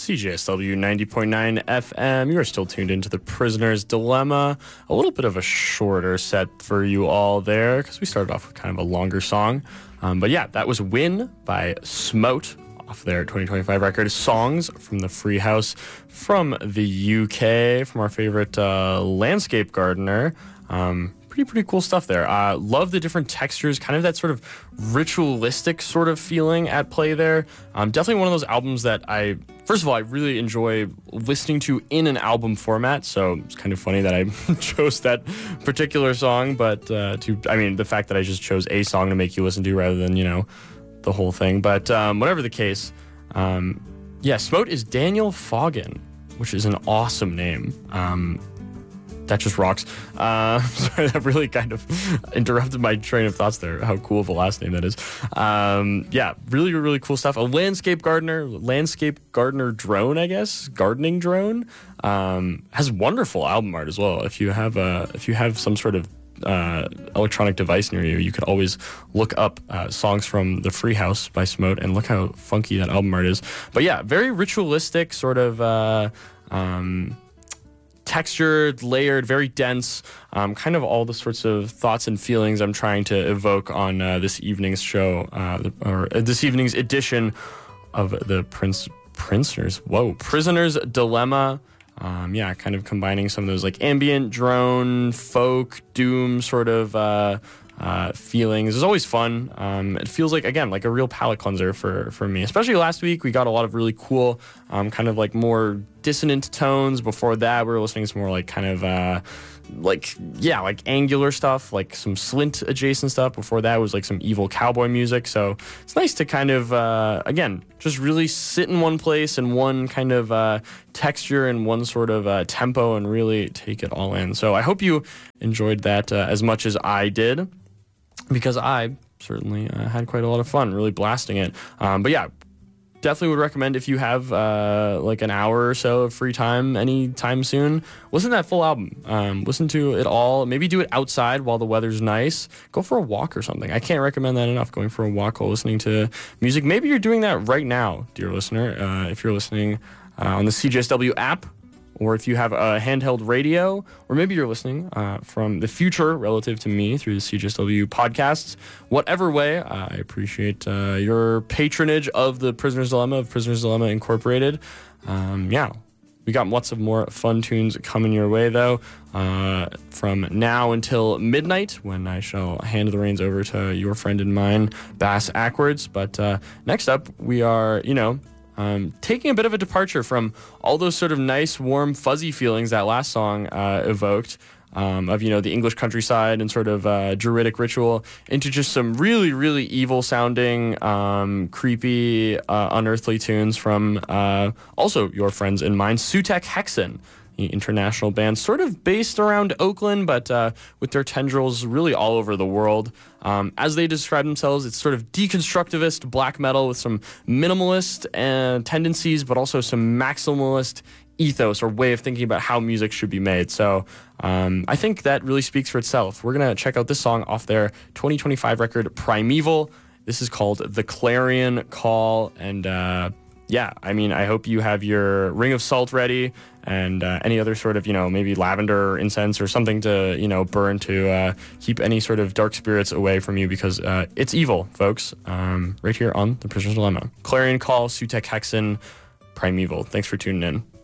CJSW 90.9 FM. You are still tuned into The Prisoner's Dilemma. A little bit of a shorter set for you all there because we started off with kind of a longer song. But yeah, that was Win by Smote off their 2025 record, Songs from the Free House from the UK, from our favorite landscape gardener. Pretty cool stuff there. Love the different textures, kind of that sort of ritualistic sort of feeling at play there. Definitely one of those albums that first of all, I really enjoy listening to in an album format. So it's kind of funny that I chose that particular song, but the fact that I just chose a song to make you listen to rather than, the whole thing. But whatever the case, Smote is Daniel Foggin, which is an awesome name. That just rocks. Sorry, that really kind of interrupted my train of thoughts there, how cool of a last name that is. Really, really cool stuff. A landscape gardener drone, I guess, gardening drone, has wonderful album art as well. If you have some sort of electronic device near you, you could always look up songs from The Free House by Smote and look how funky that album art is. But yeah, very ritualistic, sort of textured, layered, very dense, kind of all the sorts of thoughts and feelings I'm trying to evoke on this evening's show, or this evening's edition of the Prisoner's Dilemma. Kind of combining some of those like ambient, drone, folk, doom sort of feelings. It's always fun. It feels like, again, like a real palate cleanser for me. Especially last week, we got a lot of really cool, kind of like more dissonant tones. Before that, we were listening to some more like kind of like angular stuff, like some Slint adjacent stuff. Before that was like some evil cowboy music. So it's nice to kind of, again, just really sit in one place and one kind of texture and one sort of tempo and really take it all in. So I hope you enjoyed that as much as I did, because I certainly had quite a lot of fun really blasting it. Definitely would recommend, if you have like an hour or so of free time anytime soon, listen to that full album. Listen to it all. Maybe do it outside while the weather's nice. Go for a walk or something. I can't recommend that enough, going for a walk while listening to music. Maybe you're doing that right now, dear listener, if you're listening on the CJSW app, or if you have a handheld radio, or maybe you're listening from the future relative to me through the CJSW podcasts. Whatever way, I appreciate your patronage of the Prisoner's Dilemma, of Prisoner's Dilemma Incorporated. We got lots of more fun tunes coming your way, though, from now until midnight, when I shall hand the reins over to your friend and mine, Bass Ackwards. But next up, we are, taking a bit of a departure from all those sort of nice, warm, fuzzy feelings that last song evoked, of, the English countryside and sort of druidic ritual, into just some really, really evil-sounding, creepy, unearthly tunes from also your friends and mine, Sutek Hexen, the international band, sort of based around Oakland, but with their tendrils really all over the world. As they describe themselves, it's sort of deconstructivist black metal with some minimalist tendencies, but also some maximalist ethos or way of thinking about how music should be made. So I think that really speaks for itself. We're going to check out this song off their 2025 record, Primeval. This is called The Clarion Call. And I hope you have your ring of salt ready, and any other sort of, maybe lavender or incense or something to, burn to keep any sort of dark spirits away from you, because it's evil, folks, right here on The Prisoner's Dilemma. Clarion Call, Sutek Hexen, Primeval. Thanks for tuning in.